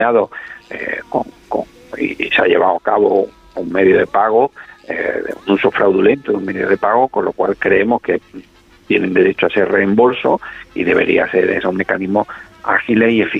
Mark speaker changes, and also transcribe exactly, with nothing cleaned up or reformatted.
Speaker 1: eh, con, con, y se ha llevado a cabo un medio de pago, eh, un uso fraudulento de un medio de pago, con lo cual creemos que tienen derecho a ese reembolso y debería ser esos mecanismos ágiles y eficaces